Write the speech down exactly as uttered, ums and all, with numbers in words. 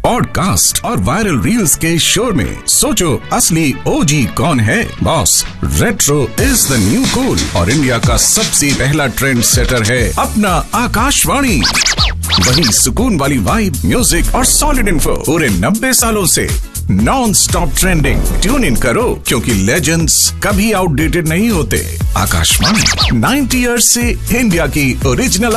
Podcast और viral reels के शोर में सोचो असली ओजी कौन है। Boss, retro is the new cool और इंडिया का सबसे पहला ट्रेंड सेटर है अपना आकाशवाणी। वही सुकून वाली वाइब, म्यूजिक और सॉलिड इन्फो पूरे नब्बे सालों से non stop trending. Tune in करो क्योंकि लेजेंड्स कभी आउटडेटेड नहीं होते। आकाशवाणी नाइन्टी ईयर्स से इंडिया की ओरिजिनल